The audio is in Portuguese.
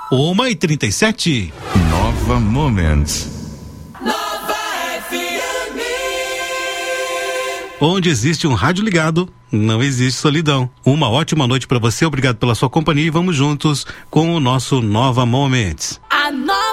1h37. Nova Moments. Onde existe um rádio ligado, não existe solidão. Uma ótima noite para você, obrigado pela sua companhia e vamos juntos com o nosso Nova Moments.